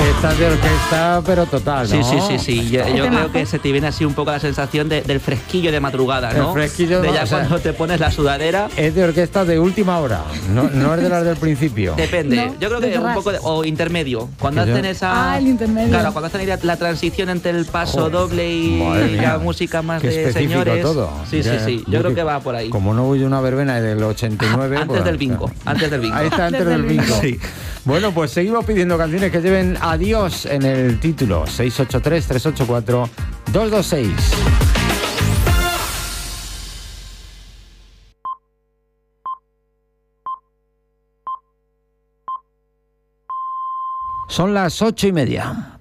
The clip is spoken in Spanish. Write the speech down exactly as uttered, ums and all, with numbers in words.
Estás de orquesta, pero total, ¿no? Sí, sí, sí, sí. Yo, yo creo que se te viene así un poco la sensación de, del fresquillo de madrugada, ¿no? El fresquillo de, de ya o sea, cuando te pones la sudadera. Es de orquesta de última hora, no, no es de las del principio. Depende. No, yo creo de que un terrazas. poco de, o intermedio. Cuando Que yo- hacen esa. Ah, el intermedio. Claro, cuando hacen ahí la, la transición entre el paso Joder, doble y madre mía, la música más qué de específico señores. todo. Sí, sí, Ya, sí. Yo yo creo que- que va por ahí. Como no voy a una verbena del ochenta y nueve... Antes pues, del bingo, antes del bingo. Ahí está, antes Antes del del bingo. bingo. Sí. Bueno, pues seguimos pidiendo canciones que lleven adiós en el título. seis ocho tres, tres ocho cuatro, dos dos seis. Son las ocho y media.